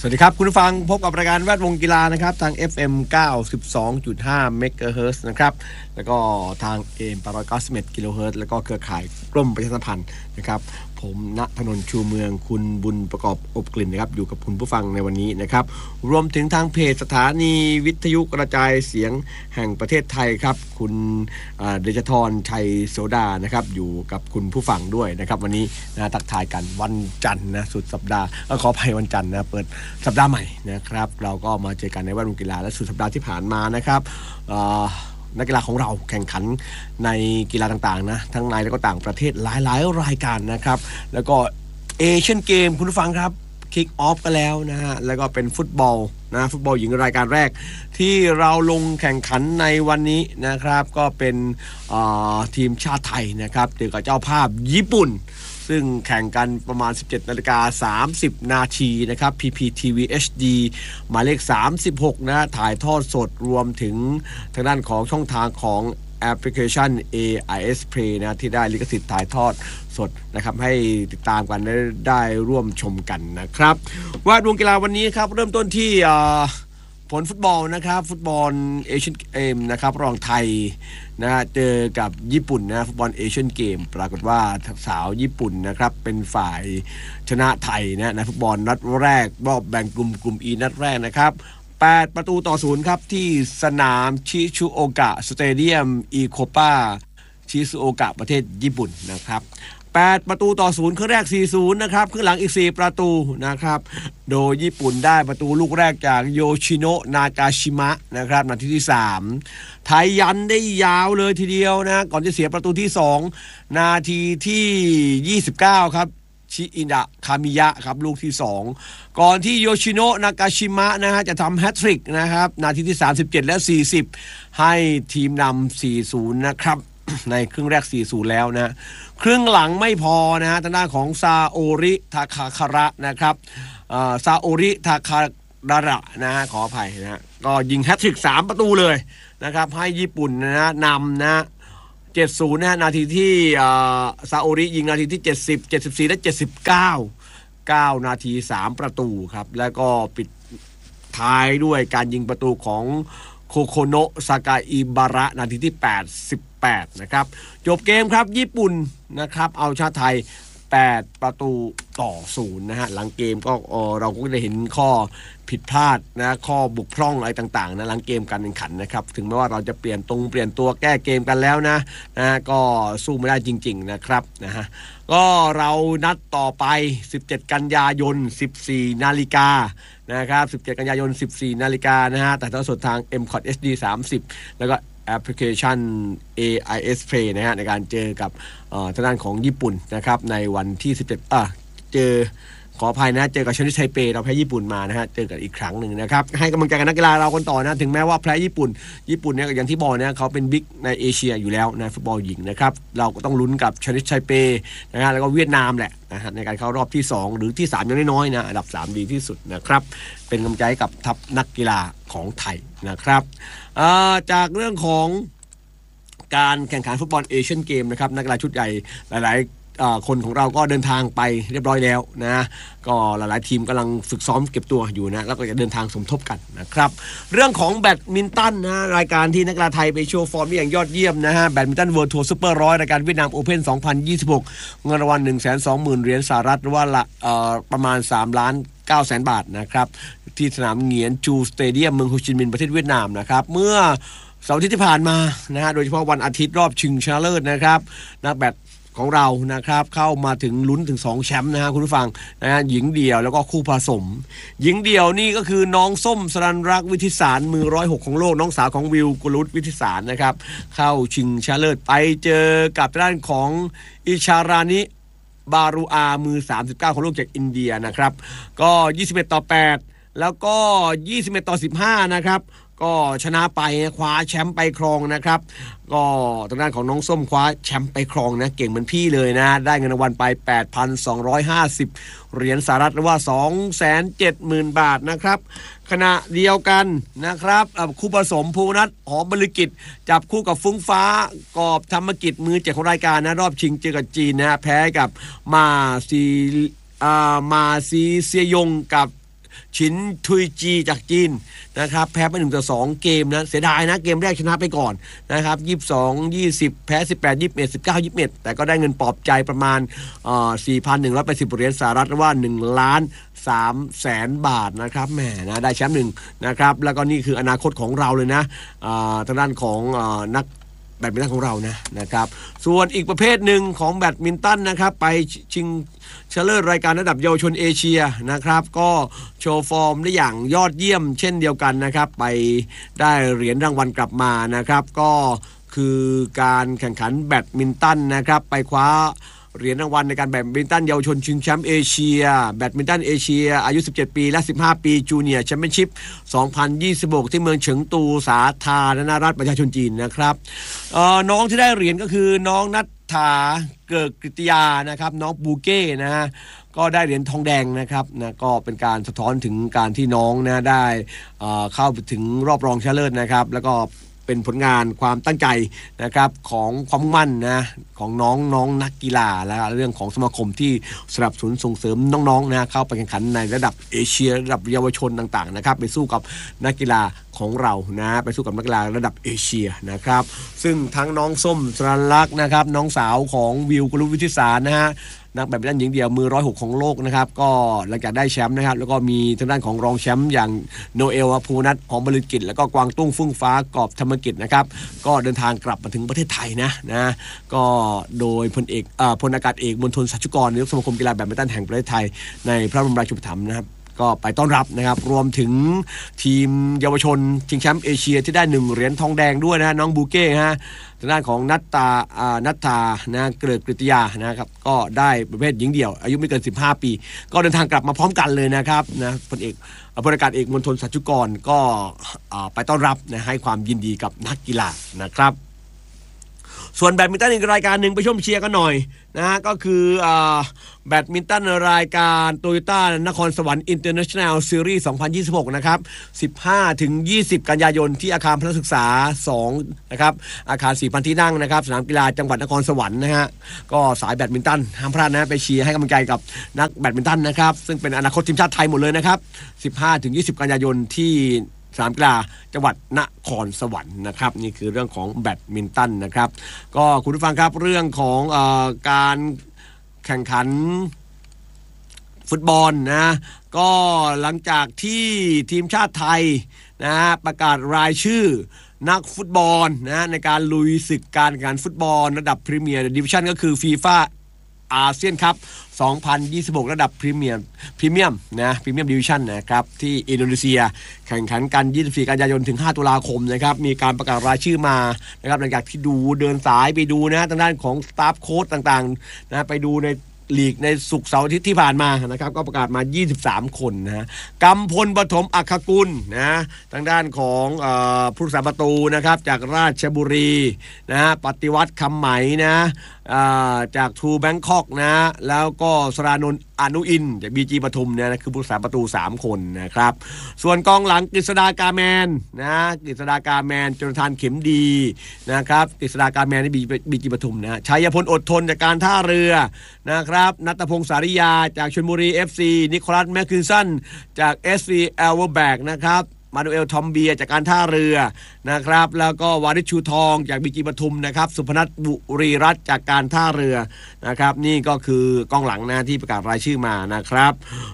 สวัสดีครับคุณผู้ฟังพบกับรายการแวดวงกีฬานะครับทาง FM 92.5 MHz นะครับแล้วก็ทาง AM 891 kHz แล้วก็เครือข่ายกรมประชาสัมพันธ์นะครับผมณถนนชูเมืองคุณบุญประกอบอบกลิ่นนะครับอยู่กับคุณผู้ฟังในวันนี้นะครับรวมถึงทางเพจสถานีวิทยุกระจายเสียงแห่งประเทศไทยครับคุณเดชธรชัยโสดานะครับอยู่กับคุณผู้ฟังด้วยนะครับวันนี้นะทักทายกันวันจันทร์นะสุดสัปดาห์ขออภัยวันจันทร์นะเปิดสัปดาห์ใหม่นะครับเราก็มาเจอกันในแวดวงกีฬาและสุดสัปดาห์ที่ผ่านมานะครับนักกีฬาของเราแข่งขันในกีฬาต่างๆนะทั้งในและก็ต่างประเทศหลายๆรายการนะครับแล้วก็เอเชียนเกมคุณผู้ฟังครับคิกออฟกันแล้วนะฮะแล้วก็เป็นฟุตบอลนะฟุตบอลหญิงรายการแรกที่เราลงแข่งขันในวันนี้นะครับก็เป็นทีมชาติไทยนะครับเจอกับเจ้าภาพญี่ปุ่นซึ่งแข่งกันประมาณ 17:30 น.นะครับ PPTV HD หมายเลข36นะถ่ายทอดสดรวมถึงทางด้านของช่องทางของแอปพลิเคชัน AIS Play นะที่ได้ลิขสิทธิ์ถ่ายทอดสดนะครับให้ติดตามกันได้ร่วมชมกันนะครับว่าดวงกีฬาวันนี้ครับเริ่มต้นที่ผลฟุตบอลนะครับฟุตบอลเอเชียนเกมนะครับระหว่างไทยนะเจอกับญี่ปุ่นนะฟุตบอลเอเชียนเกมปรากฏว่าสาวญี่ปุ่นนะครับเป็นฝ่ายชนะไทยนะในฟุตบอลนัดแรกรอบแบ่งกลุ่ม E นัดแรกนะครับ8-0ครับที่สนามชิซุโอกะสเตเดียมอิโคปาชิซุโอกะประเทศญี่ปุ่นนะครับ8-0ครึ่งแรก 4-0 นะครับครึ่งหลังอีก4ประตูนะครับโดยญี่ปุ่นได้ประตูลูกแรกจากโยชิโนะนากาชิมะนะครับนาทีที่3ไทยยันได้ยาวเลยทีเดียวนะก่อนจะเสียประตูที่2นาทีที่29ครับชิอิดะคามิยะครับลูกที่2ก่อนที่โยชิโนะนากาชิมะนะฮะจะทำแฮตทริกนะครับนาทีที่37และ40ให้ทีมนำ 4-0 นะครับในครึ่งแรก 4-0 แล้วนะครึ่งหลังไม่พอนะฮะทางด้านของซาโอริทาคาคาระนะครับซาโอริทาคาดาระนะฮะขออภัยนะก็ยิงแฮตทริก3ประตูเลยนะครับให้ญี่ปุ่นนะนำนะ70นะนาทีที่ซาโอริยิงนาทีที่70 74และ79นาที3ประตูครับแล้วก็ปิดท้ายด้วยการยิงประตูของโคโคโนะซากาอิบาระนาทีที่88นะครับจบเกมครับญี่ปุ่นนะครับเอาชาติไทย8-0นะฮะหลังเกมก็เราก็ได้เห็นข้อผิดพลาดนะข้อบกพร่องอะไรต่างๆนะหลังเกมการแข่งขันนะครับถึงแม้ว่าเราจะเปลี่ยนตัวแก้เกมกันแล้วนะก็สู้ไม่ได้จริงๆนะครับนะฮะก็เรานัดต่อไป17กันยายน 14 นาฬิกานะครับ17กันยายน 14 นาฬิกานะฮะแต่ทั้งสดทาง MCOT HD 30แล้วก็แอปพลิเคชัน AIS Play นะฮะในการเจอกับทางด้านของญี่ปุ่นนะครับในวันที่17เจอขออภัยนะเจอกับชนิดไทเปเราแพ้ญี่ปุ่นมานะฮะเจอกันอีกครั้งหนึ่งนะครับให้กำลังใจกับนักกีฬาเรากันต่อนะถึงแม้ว่าแพ้ญี่ปุ่นเนี่ยอย่างที่บอกเนี่ยเขาเป็นบิ๊กในเอเชียอยู่แล้วในฟุตบอลหญิงนะครับเราก็ต้องลุ้นกับชนิดไทเปนะฮะแล้วก็เวียดนามแหละนะฮะในการเข้ารอบที่2หรือที่3อย่างน้อยๆนะอันดับ3ดีที่สุดนะครับเป็นกำลังใจกับทัพนักกีฬาของไทยนะครับจากเรื่องของการแข่งขันฟุตบอลเอเชียนเกมนะครับนักกีฬาชุดใหญ่หลายคนของเราก็เดินทางไปเรียบร้อยแล้วนะก็หลายๆทีมกำลังฝึกซ้อมเก็บตัวอยู่นะแล้วก็จะเดินทางสมทบกันนะครับเรื่องของแบดมินตันนะรายการที่นักกีฬาไทยไปโชว์ฟอร์มอย่างยอดเยี่ยมนะฮะแบดมินตันเวิลด์ทัวร์ซุปเปอร์100รายการเวียดนามโอเพ่น2026เงินรางวัล 120,000 เหรียญสหรัฐหรือว่าประมาณ3,900,000 บาทนะครับที่สนามเหงียนจูสเตเดียมเมืองโฮจิมินห์ประเทศเวียดนามนะครับเมื่อเสาร์อาทิตย์ที่ผ่านมานะฮะโดยเฉพาะวันอาทิตย์รอบชิงชนะเลิศนะครับนักแบดของเรานะครับเข้ามาถึงลุ้นถึง2แชมป์นะฮะคุณผู้ฟังนะฮะหญิงเดี่ยวแล้วก็คู่ผสมหญิงเดี่ยวนี่ก็คือน้องส้มสรัญรักษ์วิทิสารมือ106ของโลกน้องสาวของวิวกุลุตวิทิสารนะครับเข้าชิงชนะเลิศไปเจอกับด้านของอิชารานิบารูอามือ39ของโลกจากอินเดียนะครับก็21-8แล้วก็21-15นะครับก็ชนะไปคว้าแชมป์ไปครองนะครับก็ทางด้านของน้องส้มคว้าแชมป์ไปครองนะเก่งเหมือนพี่เลยนะได้เงินรางวัลไป 8,250 เหรียญสหรัฐหรือว่า 270,000 บาทนะครับขณะเดียวกันนะครับคู่ผสมภูนัทหอมบริกิจจับคู่กับฟุ้งฟ้ากอบธรรมกิจมือ7ของรายการนะรอบชิงเจอกับจีนนะแพ้กับมาซีเซียยงกับชินทุยจีจากจีนนะครับแพ้ไป1-2เกมนะเสียดายนะเกมแรกชนะไปก่อนนะครับ22-20แพ้18 21 19 21แต่ก็ได้เงินปลอบใจประมาณ4,180 เหรียญสหรัฐหรือว่า1,300,000 บาทนะครับแหมนะได้แชมป์หนึ่งนะครับแล้วก็นี่คืออนาคตของเราเลยนะทางด้านของนักแบดมินตันของเรานะครับส่วนอีกประเภทหนึ่งของแบดมินตันนะครับไปชิงชนะเลิศรายการระดับเยาวชนเอเชียนะครับก็โชว์ฟอร์มได้อย่างยอดเยี่ยมเช่นเดียวกันนะครับไปได้เหรียญรางวัลกลับมานะครับก็คือการแข่งขันแบดมินตันนะครับไปคว้าเหรียญรางวัลในการแบดมินตันเยาวชนชิงแชมป์เอเชียแบดมินตันเอเชียอายุ17ปีและ15ปีจูเนียร์แชมเปี้ยนชิพ2026ที่เมืองเฉิงตูสาธารณรัฐประชาชนจีนนะครับน้องที่ได้เหรียญก็คือน้องนัทธาเกิดกฤตยานะครับน้องบูเก้นะฮะก็ได้เหรียญทองแดงนะครับนะก็เป็นการสะท้อนถึงการที่น้องนะได้เข้าถึงรอบรองชนะเลิศนะครับแล้วก็เป็นผลงานความตั้งใจนะครับของความมุ่งมั่นนะของน้องนักกีฬาและเรื่องของสมาคมที่สนับสนุนส่งเสริมน้องๆนะเข้าไปแข่งขันในระดับเอเชียระดับเยาวชนต่างๆนะครับไปสู้กับนักกีฬาของเรานะไปสู้กับนักกีฬาระดับเอเชียนะครับซึ่งทั้งน้องส้มสรัญลักษณ์นะครับน้องสาวของวิวกุลวิทิสารนะฮะนักแบดมินตันหญิงเดี่ยวมือ106ของโลกนะครับก็หลังจากได้แชมป์นะครับแล้วก็มีทางด้านของรองแชมป์อย่างโนเอลภูนัทหอมบริกิจแล้วก็กวางตุ้งฟุ้งฟ้ากอบธรรมกิจนะครับก็เดินทางกลับมาถึงประเทศไทยนะก็โดยพลอากาศเอกมณฑลสัจจุกรนายกสมาคมกีฬาแบดมินตันแห่งประเทศไทยในพระบรมราชูปถัมภ์นะครับก็ไปต้อนรับนะครับรวมถึงทีมเยาวชนชิงแชมป์เอเชียที่ได้1เหรียญทองแดงด้วยนะน้องบูเก้ฮะทางด้านของนัทธานะเกิดกฤตยานะครับก็ได้ประเภทหญิงเดี่ยวอายุไม่เกิน15ปีก็เดินทางกลับมาพร้อมกันเลยนะครับนะพลอากาศเอกมณฑลสัจจุกรก็ไปต้อนรับนะให้ความยินดีกับนักกีฬานะครับส่วนแบดมินตันอีกรายการหนึ่งไปชมเชียร์กันหน่อยนะก็คือแบดมินตันรายการโตโยต้านครสวรรค์อินเตอร์เนชั่นแนลซีรีส์2026นะครับ15-20 กันยายนที่อาคารพระศึกษา2นะครับอาคาร 4,000 ที่นั่งนะครับสนามกีฬาจังหวัดนครสวรรค์นะฮะก็สายแบดมินตันห้ามพลาดนะไปเชียร์ให้กำลังใจกับนักแบดมินตันนะครับซึ่งเป็นอนาคตทีมชาติไทยหมดเลยนะครับ15-20 กันยายนที่สนามกีฬาจังหวัดนครสวรรค์นะครับนี่คือเรื่องของแบดมินตันนะครับก็คุณผู้ฟังครับเรื่องของการแข่งขันฟุตบอลนะก็หลังจากที่ทีมชาติไทยนะประกาศรายชื่อนักฟุตบอลนะในการลุยศึกการแข่งขันฟุตบอลระดับพรีเมียร์ดิวิชั่นก็คือฟีฟ่าอาเซียนคัพ2026ระดับพรีเมียมดิวิชั่นนะครับที่อินโดนีเซียแข่งขันกัน24 กันยายนถึง5 ตุลาคมนะครับมีการประกาศรายชื่อมานะครับหลังจากที่เดินสายไปดูนะทางด้านของสตาฟโค้ชต่างๆนะไปดูในลีกในศุกร์เสาร์อาทิตย์ที่ผ่านมานะครับก็ประกาศมา23 คนนะกำพลปฐมอัครกุลนะทางด้านของผู้รักษาประตูนะครับจากราชบุรีนะปฏิวัติคำไหมนะจากทูแบงคอกนะแล้วก็สรานนท์อนุอินจากบีจีปทุมเนี่ยนะคือผู้รักษาประตู3 คนนะครับส่วนกองหลังกฤษดากาแมนนะกฤษดากาแมนจนทานเข็มดีนะครับกฤษดากาแมนที่บีจีปทุมนะชัยพลอดทนจากการท่าเรือนะครับณัฐพงษ์สาริยาจากชลบุรี FC นิโคลัสแมคคินสันจาก SV เอลเวอร์แบกนะครับมานูเอลทอมเบียจากการท่าเรือนะครับแล้วก็วาริชชูทองจากบีจีปทุมนะครับสุพนัทบุรีรัตน์จากการท่าเรือนะครับนี่ก็คือกองหลังนะที่ประกาศรายชื่อมานะครับ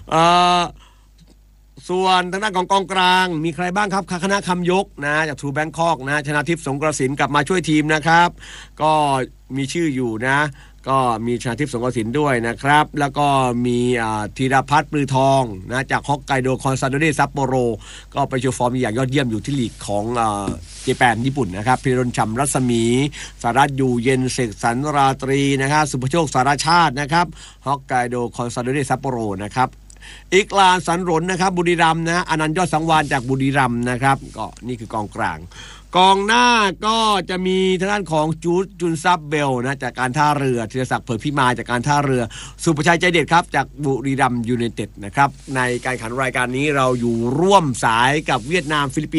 ส่วนทางด้านของกองกลางมีใครบ้างครับคณะคำยกนะจากทูแบงคอกนะชนาทิพย์สงกระสินกลับมาช่วยทีมนะครับก็มีชื่ออยู่นะก็มีชนาทิพย์สงกระสินด้วยนะครับแล้วก็มีธีรพัฒน์ปลือทองนะจากฮอกไกโดคอนซาโดเรซัปโปโรก็ไปโชว์ฟอร์มอย่างยอดเยี่ยมอยู่ที่ลีกของเจแปนญี่ปุ่นนะครับพิรนชัมรัศมีสารัตน์อยู่เย็นเสกสรรราตรีนะครับสุภโชคสารชาตินะครับฮอกไกโดคอนซาโดเรซัปโปโรนะครับอีกลานสันรนนะครับบุรีรัมย์นะอนันต์ยอดสังวานจากบุรีรัมย์นะครับก็นี่คือกองกลางกองหน้าก็จะมีทางด้านของจุนซับเบลนะจากการท่าเรือธีรศักดิ์เผยพิมายจากการท่าเรือสุภชัยใจเด็ดครับจากบุรีรัมย์ยูไนเต็ดนะครับในการแข่งขันรายการนี้เราอยู่ร่วมสายกับเวียดนามฟิลิปปินส์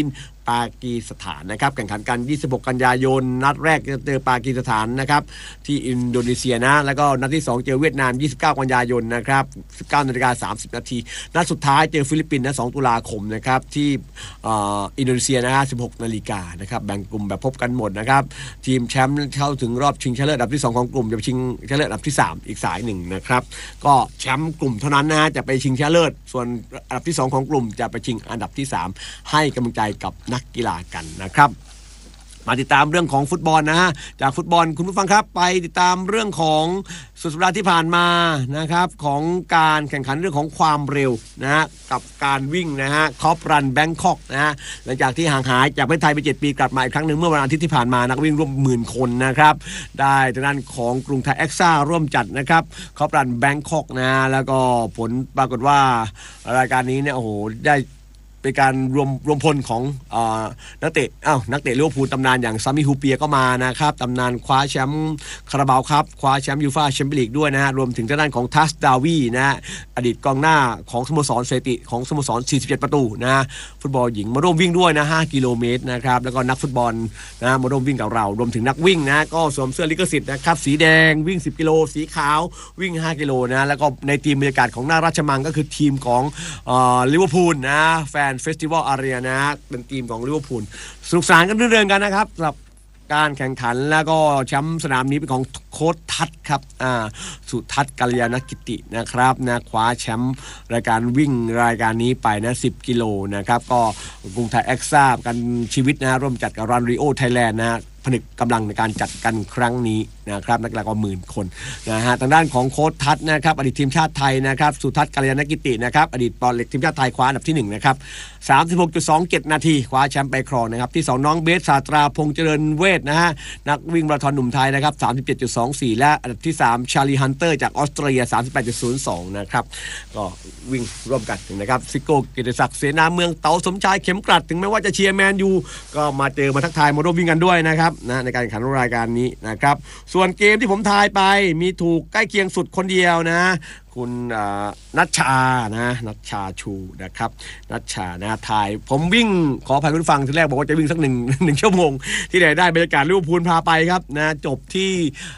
ปากีสถานนะครับแข่งขันกัน26กันยายนนัดแรกจะเจอปากีสถานนะครับที่อินโดนีเซียนะแล้วก็นัดที่2เจอเวียดนาม29กันยายนนะครับ 19:30 น.นัดสุดท้ายเจอฟิลิปปินส์นะ2ตุลาคมนะครับที่อินโดนีเซียนะฮะ 16 นาฬิกานะครับแบ่งกลุ่มแบบพบกันหมดนะครับทีมแชมป์เข้าถึงรอบชิงชนะเลิศอันดับที่2ของกลุ่มจะไปชิงชนะเลิศอันดับที่3อีกสายหนึ่งนะครับก็แชมป์กลุ่มเท่านั้นนะฮะจะไปชิงชนะเลิศส่วนอันดับที่2ของกลุ่มจะไปชิงอันดับที่3ให้กำลังใจกับนักกีฬากันนะครับมาติดตามเรื่องของฟุตบอลนะฮะจากฟุตบอลคุณผู้ฟังครับไปติดตามเรื่องของสุดสัปดาห์ที่ผ่านมานะครับของการแข่งขันเรื่องของความเร็วนะฮะกับการวิ่งนะฮะคอปรันแบงคอกนะฮะหลังจากที่ห่างหายจากประเทศไทยไป7 ปีกลับมาอีกครั้งหนึ่งเมื่อวันอาทิตย์ที่ผ่านมานักวิ่งร่วม10,000 คนนะครับได้ทางด้านของกรุงไทยเอ็กซ่าร่วมจัดนะครับคอปรันแบงคอกนะแล้วก็ผลปรากฏว่ารายการนี้เนี่ยโอ้โหได้เป็นการรวมพลของนักเตะลิเวอร์พูลตำนานอย่างซามิฮูเปียก็มานะครับตำนานคว้าแชมป์คาราบาวครับคว้าแชมป์ยูฟ่าแชมเปี้ยนลีกด้วยนะฮะรวมถึงทางด้านของทัสดาวีนะฮะอดีตกองหน้าของสโมสรสถิติของสโมสร47 ประตูนะฮะฟุตบอลหญิงมาร่วมวิ่งด้วยนะ5 กิโลเมตรนะครับแล้วก็นักฟุตบอลนะมาร่วมวิ่งกับเรารวมถึงนักวิ่งนะก็สวมเสื้อลิขสิทธิ์นะครับสีแดงวิ่ง10 กิโลสีขาววิ่ง5 กิโลนะแล้วก็ในทีมบรรยากาศของหน้าราชมังก็คือทีมของลิเวอร์พูลนะแฟนเฟสติวัลอารีนาเป็นทีมของลิเวอร์พูลสนุกสนานกันเรื่อยๆกันนะครับสำหรับการแข่งขันแล้วก็แชมป์สนามนี้เป็นของโค้ชทัศน์ครับสุทัศน์กัลยาณกิตินะครับนะคว้าแชมป์รายการวิ่งรายการนี้ไปนะ10 กิโลนะครับก็กรุงไทยเอ็กซ่ากันชีวิตนะร่วมจัดกับรันริโอไทยแลนด์นะผนึกกำลังในการจัดกันครั้งนี้นะครับนักกีฬากว่า10,000 คนนะฮะทางด้านของโค้ชทัศน์นะครับอดีตทีมชาติไทยนะครับสุทัศน์กัลยาณกิตินะครับอดีตบอลเล็กทีมชาติไทยคว้าอันดับที่1นะครับ 36.27 นาทีคว้าแชมป์ไปครองนะครับที่2น้องเบสศาตราพงษ์เจริญเวทนะฮะนักวิ่งมาราธอนหนุ่มไทยนะครับ 37.24 และอันดับที่3ชาลีฮันเตอร์จากออสเตรเลีย 38.02 นะครับก็วิ่งร่วมกันนะครับซิโก้กิติศักดิ์เสนาเมืองเต๋าสมชายเข็มกลัดถึงแม้ว่าจะเชียร์แมนยูก็มาเจอมาทักทายมาร่วมวิ่งกันด้วยนะครับนะในการแข่งขันรายการนี้นะครับส่วนเกมที่ผมทายไปมีถูกใกล้เคียงสุดคนเดียวนะคุณนัชชานะนัชชาชูนะครับนัชชานะทายผมวิ่งขออภัยคุณผู้ฟังทีแรกบอกว่าจะวิ่งสักหนึ่งชั่วโมงที่ไหนได้บรรยากาศลิเวอร์พูลพาไปครับนะจบที่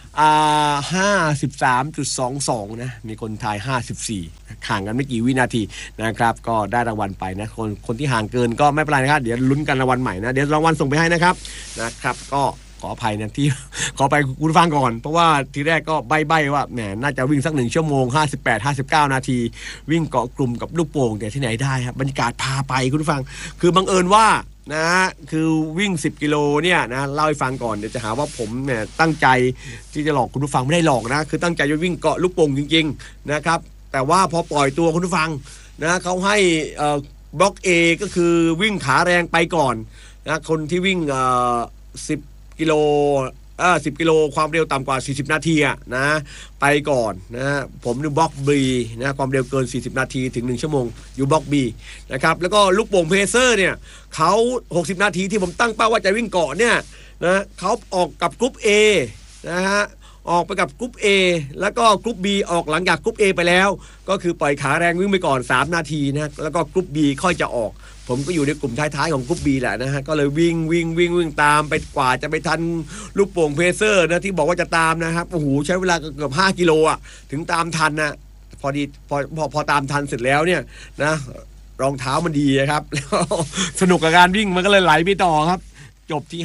53.22 นะมีคนทาย54ห่างกันไม่กี่วินาทีนะครับก็ได้รางวัลไปนะคนที่ห่างเกินก็ไม่เป็นไรนะครับเดี๋ยวลุ้นกันรางวัลใหม่นะเดี๋ยวรางวัลส่งไปให้นะครับก็ขออภัยนะที่ขอไปคุณฟังก่อนเพราะว่าทีแรกก็ใบ้ว่าแหมน่าจะวิ่งสัก1 ชั่วโมง58-59 นาทีวิ่งเกาะกลุ่มกับลูกโป่งแต่ที่ไหนได้ครับบรรยากาศพาไปคุณฟังคือบังเอิญว่านะคือวิ่ง10 กิโลเนี่ยนะเล่าให้ฟังก่อนเดี๋ยวจะหาว่าผมเนี่ยตั้งใจที่จะหลอกคุณผู้ฟังไม่ได้หลอกนะคือตั้งใจจะวิ่งเกาะลูกโป่งจริงๆนะครับแต่ว่าพอปล่อยตัวคุณผู้ฟังนะเขาให้บล็อก A ก็คือวิ่งขาแรงไปก่อนนะคนที่วิ่ง10 กิโล10 กิโลความเร็วต่ำกว่า40 นาทีนะไปก่อนนะผมอยู่บล็อก B นะความเร็วเกิน40 นาทีถึง1 ชั่วโมงอยู่บล็อก B นะครับแล้วก็ลูกโป่งเพเซอร์เนี่ยเขา60 นาทีที่ผมตั้งเป้าว่าจะวิ่งเกาะเนี่ยนะเขาออกกับกรุ๊ป A นะฮะออกไปกับกรุ๊ป A แล้วก็กรุ๊ป B ออกหลังจากกรุ๊ป A ไปแล้วก็คือปล่อยขาแรงวิ่งไปก่อน3 นาทีนะแล้วก็กรุ๊ป B ค่อยจะออกผมก็อยู่ในกลุ่มท้ายๆของกรุ๊ป B แหละนะฮะก็เลยวิ่งตามไปกว่าจะไปทันลูกโป่งเพเซอร์นะที่บอกว่าจะตามนะครับโอ้โหใช้เวลาเกือบ5 กิโลถึงตามทันนะพอตามทันเสร็จแล้วเนี่ยนะรองเท้ามันดีครับแล้วสนุกกับการวิ่งมันก็เลยไหลไปต่อครับจบที่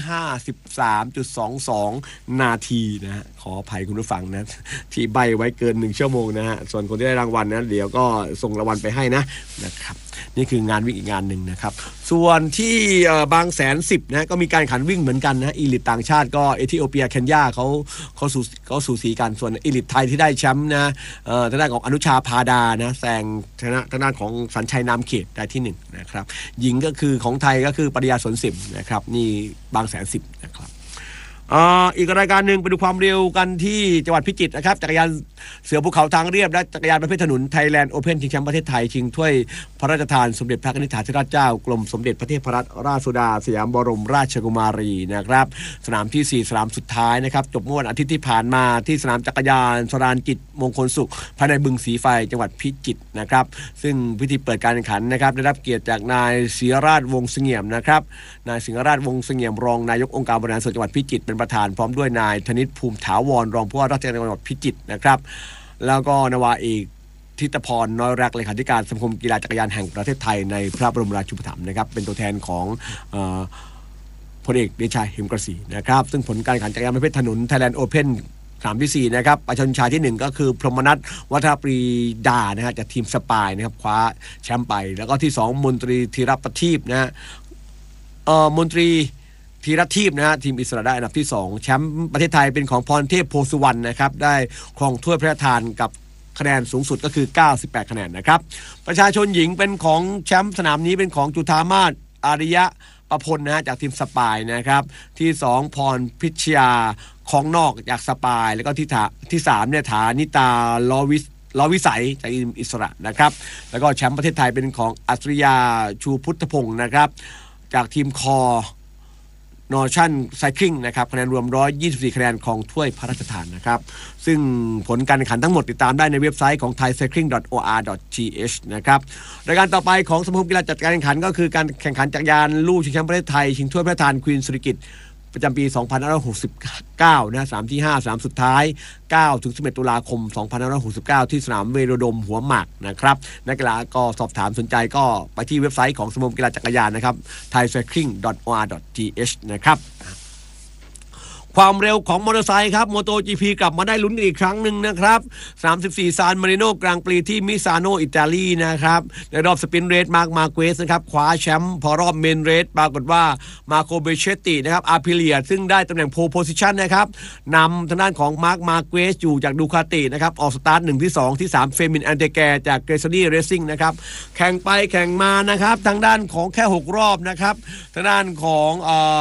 53.22 นาทีนะฮะขออภัยคุณผู้ฟังนะที่ใบไว้เกิน1 ชั่วโมงนะฮะส่วนคนที่ได้รางวัลนะเดี๋ยวก็ส่งรางวัลไปให้นะครับนี่คืองานวิ่งอีกงานหนึ่งนะครับส่วนที่บางแสน10นะก็มีการขันวิ่งเหมือนกันนะอีลิตต่างชาติก็เอธิโอเปียเคนยาเขาสูสีกันส่วนอีลิตไทยที่ได้แชมป์นะทางด้านของอนุชาพาดานะแซงทางด้านของสัญชัยนามเขตได้ที่1นะครับหญิงก็คือของไทยก็คือปริยาสวนสิมนะครับนี่บางแสน10นะครับอีกรายการหนึ่งไปดูความเร็วกันที่จังหวัดพิจิตรนะครับจักรยานเสือภูเขาทางเรียบและจักรยานประเภทถนนไทยแลนด์โอเพ่นชิงแชมป์ประเทศไทยชิงถ้วยพระราชทานสมเด็จพระนิธิธิราชเจ้ากรมสมเด็จพระเทพรัตนราชสุดาสยามบรมราชกุมารีนะครับสนามที่4สนามสุดท้ายนะครับจบเมื่อวันอาทิตย์ที่ผ่านมาที่สนามจักรยานสรานจิตมงคลสุขภายในบึงสีไฟจังหวัดพิจิตรนะครับซึ่งพิธีเปิดการแข่งขันนะครับได้รับเกียรติจากนายศิรราชวงศ์เสงี่ยมนะครับนายศิรราชวงศ์เสงี่ยมรองนายกองค์การบริหารส่วนจังหวัดพิจิตรเป็นประธานพร้อมด้วยนายธนิตภูมิถาวรรองผู้ว่าราชการจังหวัดพิจิตรนะครับแล้วก็นาวาเอกทิตพรน้อยรักเลขาธิการสมาคมกีฬาจักรยานแห่งประเทศไทยในพระบรมราชูปถัมภ์นะครับเป็นตัวแทนของพลเอกเดชาเหมกระสีนะครับซึ่งผลการแข่งขันจักรยานประเภทถนนไทยแลนด์โอเพ่นสนามที่4นะครับประชาชนชายที่1ก็คือพรหมนัสวัฒนปรีดานะฮะจากทีมสปายนะครับคว้าแชมป์ไปแล้วก็ที่2มนตรีธีรประทีปนะฮะมนตรีธีรทีปนะฮะทีมอิสระได้อันดับที่2แชมป์ประเทศไทยเป็นของพรเทพโพสุวรรณนะครับได้ครองถ้วยพระราชทานกับคะแนนสูงสุดก็คือ98คะแนนนะครับประชาชนหญิงเป็นของแชมป์สนามนี้เป็นของจุฑามาศอาริยะประพลนะฮะจากทีมสปายนะครับที่2พรพิชยาของนอกจากสปายแล้วก็ที่3เนี่ยฐานิตาล้อวิสัยจากทีมอิสระนะครับแล้วก็แชมป์ประเทศไทยเป็นของอัศริยาชูพุทธพงศ์นะครับจากทีมคอนอชั่นไซคลิงนะครับคะแนนรวม124คะแนนของถ้วยพระราชทานนะครับซึ่งผลการแข่งขันทั้งหมดติดตามได้ในเว็บไซต์ของ thaicycling.or.th นะครับรายการต่อไปของสมาคมกีฬาจัดการแข่งขันก็คือการแข่งขันจักรยานลู่ชิงแชมป์ประเทศไทยชิงถ้วยพระราชทานควีนสุริกิติ์ประจำปี2569นะสนามที่5สนามสุดท้าย9ถึง11ตุลาคม2569ที่สนามเวโรดมหัวหมากนะครับนักกีฬาก็สอบถามสนใจก็ไปที่เว็บไซต์ของสมาคมกีฬาจักรยานนะครับ thaicycling.or.th นะครับความเร็วของมอเตอร์ไซค์ครับโมโต GP กลับมาได้ลุ้นอีกครั้งหนึ่งนะครับ34ซานมาริโนกลางปรีที่มิซานโนอิตาลีนะครับในรอบสปรินต์เรสมาร์เกสนะครับคว้าแชมป์พอรอบเมนเรสปรากฏว่ามาโคเบเชตินะครับอาพิเลียซึ่งได้ตำแหน่งโพลโพซิชันนะครับนำทางด้านของมาร์เกสอยู่จากดูคาตินะครับออกสตาร์ท1ที่2ที่3เฟมินอันเดแกจากเกรซานี่เรซซิ่งนะครับแข่งไปแข่งมานะครับทางด้านของแค่6รอบนะครับทางด้านของ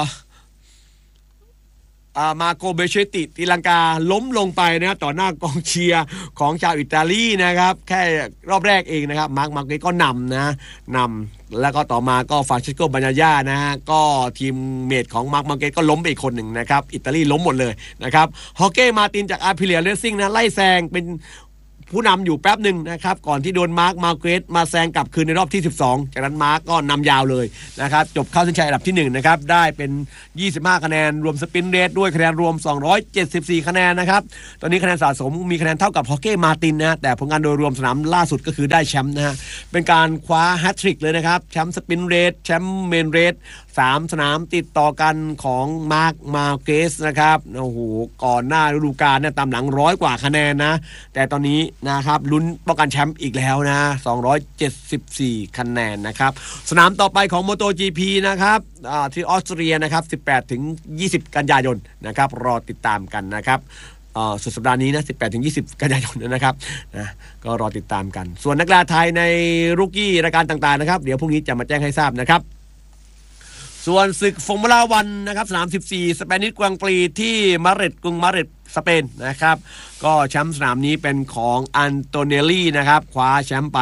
มาโกเบเชติตีลังกาล้มลงไปนะต่อหน้ากองเชียร์ของชาวอิตาลีนะครับแค่รอบแรกเองนะครับมาร์เกสก็นำแล้วก็ต่อมาก็ฟรานซิสโกบาญญานะฮะก็ทีมเมทของมาร์เกสก็ล้มไปอีกคนหนึ่งนะครับอิตาลีล้มหมดเลยนะครับฮอเก้มาตินจากอาร์พิเลียเรซซิ่งนะไล่แซงเป็นผู้นำอยู่แป๊บหนึ่งนะครับก่อนที่โดนมาร์เกสมาแซงกลับคืนในรอบที่12จากนั้นมาร์กก็นำยาวเลยนะครับจบเข้าเส้นชัยอันดับที่1นะครับได้เป็น25คะแนนรวมสปรินต์เรสด้วยคะแนนรวม274คะแนนนะครับตอนนี้คะแนนสะสมมีคะแนนเท่ากับฮอเก้มาตินนะแต่ผลงานโดยรวมสนามล่าสุดก็คือได้แชมป์นะฮะเป็นการคว้าแฮตทริกเลยนะครับแชมป์สปรินต์เรสแชมป์เมนเรส3สนามติดต่อกันของมาร์เกสนะครับโอ้โหก่อนหน้าฤดูกาลเนี่ยตามหลัง100กว่าคะแนนนะแต่ตอนนี้นะครับลุ้นป้องกันแชมป์อีกแล้วนะ274คะแนนนะครับสนามต่อไปของ MotoGP นะครับที่ออสเตรียนะครับ18ถึง20กันยายนนะครับรอติดตามกันนะครับสุดสัปดาห์นี้นะ18ถึง20กันยายนนะครับนะก็รอติดตามกันส่วนนักกีฬาไทยในรุกกี้รายการต่างๆนะครับเดี๋ยวพรุ่งนี้จะมาแจ้งให้ทราบนะครับส่วนศึกฟอร์มูล่าวันนะครับสนาม14สเปนิชกวางปรีที่กรุงมาดริดสเปนนะครับก็แชมป์สนามนี้เป็นของอันโตเนลลี่นะครับคว้าแชมป์ไป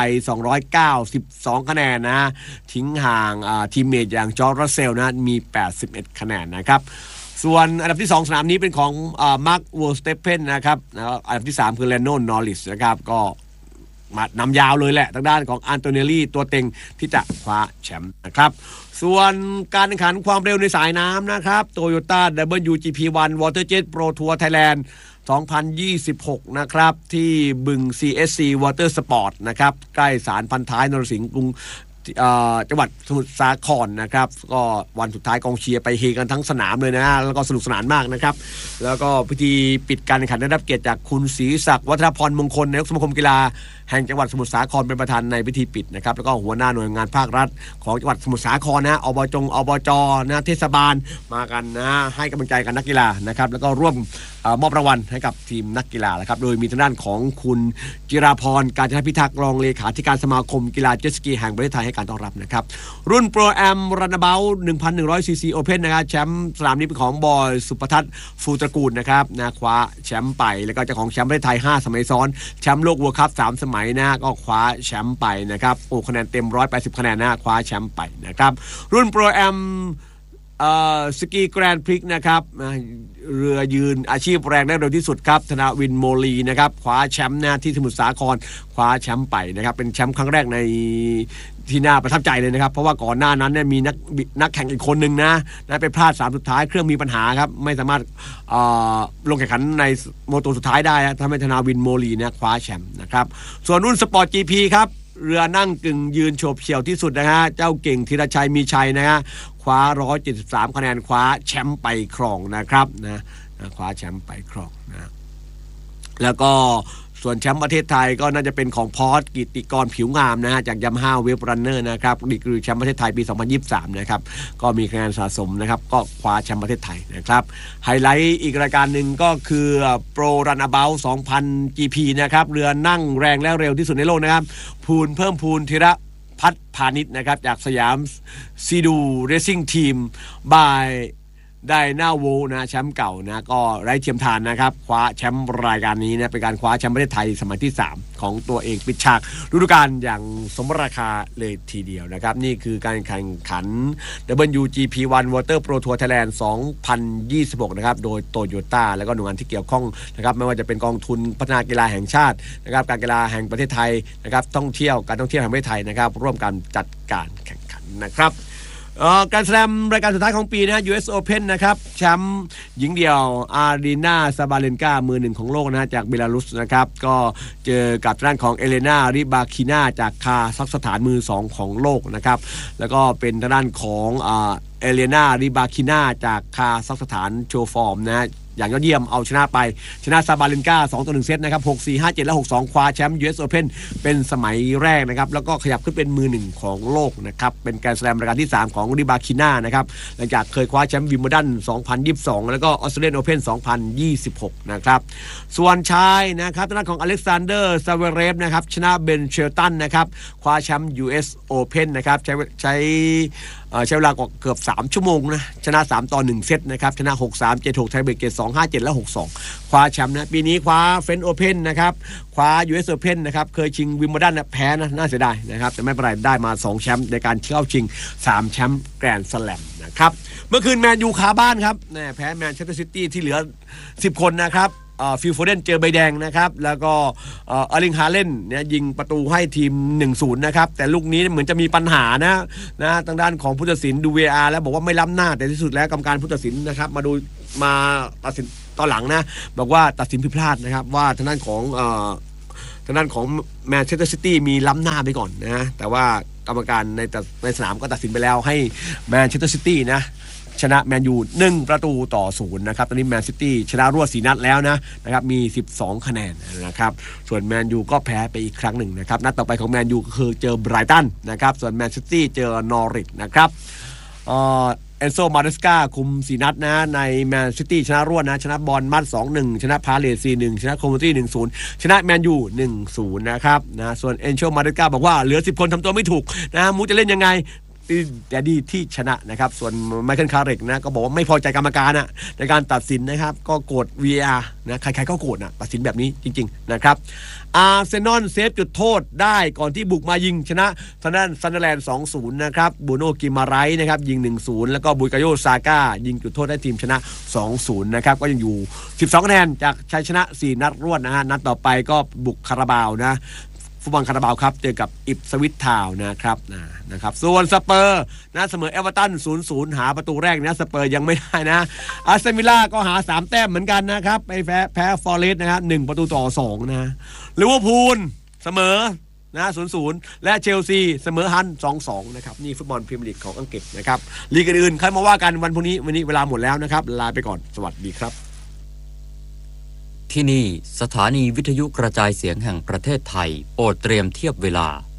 292คะแนนนะทิ้งห่างทีมเมทอย่างจอร์จ รัสเซลนะมี81คะแนนนะครับส่วนอันดับที่2สนามนี้เป็นของมาร์ค เวอร์สเตปเพนนะครับอันดับที่3คือแลนโน นอริสนะครับก็มานำยาวเลยแหละทางด้านของอันโตเนลลี่ตัวเต็งที่จะคว้าแชมป์นะครับส่วนการแข่งขันความเร็วในสายน้ำนะครับ Toyota WGP1 Waterjet Pro Tour Thailand 2026นะครับที่บึง CSC Water Sport นะครับใกล้ศาลพันท้ายนรสิงห์กรุงจังหวัดสมุทรสาครนะครับก็วันสุดท้ายกองเชียร์ไปเฮกันทั้งสนามเลยนะแล้วก็สนุกสนานมากนะครับแล้วก็พิธีปิดการแข่งขันได้รับเกียรติจากคุณศรีศักดิ์วัฒนพรมงคลนายกสมาคมกีฬาแห่งจังหวัดสมุทรสาครเป็นประธานในพิธีปิดนะครับแล้วก็หัวหน้าหน่วยงานภาครัฐของจังหวัดสมุทรสาครนะอบจนะเทศบาลมากันนะให้กำลังใจกับนักกีฬานะครับแล้วก็ร่วมมอบรางวัลให้กับทีมนักกีฬานะครับโดยมีทางด้านของคุณจิราพรการจนพิทักษ์รองเลขาธิการสมาคมกีฬาเจ็ตสกีแห่งประเทศไทยให้การต้อนรับนะครับรุ่นโปรแอมรันเบล 1,100 ซีซีโอเพ่นนะครับแชมป์สนามนี้เป็นของบอยสุภทัศน์ฟูตระกูลนะครับนะคว้าแชมป์ไปแล้วก็เจ้าของแชมป์ประเทศไทย5 สมัยซ้อนแชมป์โลกวัวคัพ3 สมัยนะก็คว้าแชมป์ไปนะครับโอ้คะแนนเต็ม180คะแนนนะคว้าแชมป์ไปนะครับรุ่นโปรแอมสกีแกรนด์พริกนะครับเรือยืนอาชีพแรงได้เร็วที่สุดครับธนาวินโมลีนะครับคว้าแชมป์นะที่สมุทรสาครคว้าแชมป์ไปนะครับเป็นแชมป์ครั้งแรกในที่น่าประทับใจเลยนะครับเพราะว่าก่อนหน้านั้นเนี่ยมีนักแข่งอีกคนหนึ่งนะไปพลาด3 สุดท้ายเครื่องมีปัญหาครับไม่สามารถลงแข่งขันในโมโตสุดท้ายได้ทำให้ธนาวินโมลีเนี่ยคว้าแชมป์นะครับส่วนรุ่นสปอร์ต GP ครับเรือนั่งกึ่งยืนโฉบเฉี่ยวที่สุดนะฮะเจ้าเก่งธีรชัยมีชัยนะฮะคว้า173คะแนนคว้าแชมป์ไปครองนะครับนะคว้าแชมป์ไปครองนะแล้วก็ส่วนแชมป์ประเทศไทยก็น่าจะเป็นของพอสกิติกรผิวงามนะฮะจากYamaha Wave Runnerนะครับดีกรีแชมป์ประเทศไทยปี 2023นะครับก็มีคะแนนสะสมนะครับก็คว้าแชมป์ประเทศไทยนะครับไฮไลท์อีกรายการหนึ่งก็คือโปรรันเบล 2,000 GP นะครับเรือนั่งแรงและเร็วที่สุดในโลกนะครับภูลเพิ่มพูนธีระพัฒน์พาณิชย์นะครับจากสยามซีดูเรซิ่งทีมบายได้หน้าโวนะแชมป์เก่านะก็ไร้เทียมทานนะครับคว้าแชมป์รายการนี้นะเป็นการคว้าแชมป์ประเทศไทยสมัยที่3ของตัวเองปิดฉากฤดูกาลอย่างสมราคาเลยทีเดียวนะครับนี่คือการแข่งขัน WGP1 Water Pro Tour Thailand 2026นะครับโดยโตโยต้าแล้วก็หน่วยงานที่เกี่ยวข้องนะครับไม่ว่าจะเป็นกองทุนพัฒนากีฬาแห่งชาตินะครับการกีฬาแห่งประเทศไทยนะครับการท่องเที่ยวแห่งประเทศไทยนะครับร่วมกันจัดการแข่งขันนะครับการแสดงรายการสุดท้ายของปีนะ US Open นะครับแชมป์หญิงเดี่ยวอารีนาซาบาเลนกามือหนึ่งของโลกนะจากเบลารุสนะครับก็เจอกับด้านของเอเลนาริบาคินาจากคาซัคสถานมือ2ของโลกนะครับแล้วก็เป็นด้านของเอเลนาริบาคินาจากคาซัคสถานโชว์ฟอร์มนะอย่างยอดเยี่ยมเอาชนะไปชนะซาบาเลนกา2-1 เซตนะครับ 6-4 5-7 และ 6-2 คว้าแชมป์ US Open เป็นสมัยแรกนะครับแล้วก็ขยับขึ้นเป็นมือหนึ่งของโลกนะครับเป็นการแสดงรายการที่3ของริบาคิน่านะครับหลังจากเคยคว้าแชมป์วิมเบิลดัน2022แล้วก็ออสเตรเลียนโอเพ่น2026นะครับส่วนชายนะครับทางด้านของอเล็กซานเดอร์ซาเวเรฟนะครับชนะเบนเชลตันนะครับคว้าแชมป์ US Open นะครับใช้เวลากว่าเกือบ3 ชั่วโมงนะชนะ3-1 เซตนะครับชนะ 6-3 7-6 ไทยเบรกเกต 2-5 7 และ 6-2 คว้าแชมป์นะปีนี้คว้าเฟรนช์โอเพ่นนะครับคว้า US Open นะครับเคยชิงวิมเบิลดันนะแพ้นะน่าเสียดายนะครับแต่ไม่เป็นไรได้มา2 แชมป์ในการเข้าชิง3 แชมป์แกรนด์สแลมนะครับเมื่อคืนแมนยูคาบ้านครับแพ้แมนเชสเตอร์ซิตี้ที่เหลือ10 คนนะครับฟิลโฟเดนเจอใบแดงนะครับแล้วก็เออร์ลิงฮาเลนเนี่ยยิงประตูให้ทีม 1-0 นะครับแต่ลูกนี้เหมือนจะมีปัญหานะทางด้านของผู้ตัดสินดู VAR แล้วบอกว่าไม่ล้ำหน้าแต่ที่สุดแล้วกรรมการผู้ตัดสินนะครับมาตัดสินตอนหลังนะบอกว่าตัดสินผิดพลาดนะครับว่าทางด้านของแมนเชสเตอร์ซิตี้มีล้ำหน้าไปก่อนนะแต่ว่ากรรมการในสนามก็ตัดสินไปแล้วให้แมนเชสเตอร์ซิตี้นะชนะแมนยู1-0นะครับตอนนี้แมนซิตี้ชนะรวด4 นัดแล้วนะครับมี12 คะแนนนะครับส่วนแมนยูก็แพ้ไปอีกครั้งหนึ่งนะครับนัดต่อไปของแมนยูก็คือเจอไบรตันนะครับส่วนแมนซิตี้เจอนอริทนะครับเอนโซมาเดสกาคุม4 นัดนะในแมนซิตี้ชนะรวดนะชนะบอลมัด 2-1 ชนะพาเลส 4-1 ชนะโคมตี้ 1-0 ชนะแมนยู 1-0 นะครับนะส่วนเอนโซมาเดสกาบอกว่าเหลือ10 คนทำตัวไม่ถูกนะมูจะเล่นยังไงแต่ดีที่ชนะนะครับส่วนไมเคิลคาร์เรกนะก็บอกว่าไม่พอใจกรรมการในการตัดสินนะครับก็โกรธ VAR นะใครๆก็โกรธตัดสินแบบนี้จริงๆนะครับอาร์เซนอลเซฟจุดโทษได้ก่อนที่บุกมายิงชนะทางด้านซันเดอร์แลนด์ 2-0 นะครับบูโน่กิมาไรส์นะครับยิง 1-0 แล้วก็บุยกาโยซาก้ายิงจุดโทษให้ทีมชนะ 2-0 นะครับก็ยังอยู่12 คะแนนจากชัยชนะ4 นัดรวดนะฮะนัดต่อไปก็บุกคาราบาวนะฟุตบอลคาราบาวครับเจอกับอิปสวิททาวน์นะครับส่วนสเปอร์เสมอเอเวอร์ตัน 0-0 หาประตูแรกสเปอร์ยังไม่ได้นะอาร์เซนอลวิลล่าก็หา3 แต้มเหมือนกันนะครับไปแพ้ฟอเรสต์นะครับ1-2นะลิเวอร์พูลเสมอ0-0 และเชลซีเสมอฮัน 2-2 นะครับนี่ฟุตบอลพรีเมียร์ลีกของอังกฤษนะครับลีกอื่นๆค่อยมาว่ากันวันพรุ่งนี้วันนี้เวลาหมดแล้วนะครับลาไปก่อนสวัสดีครับที่นี่สถานีวิทยุกระจายเสียงแห่งประเทศไทยโปรดเตรียมเทียบเวลา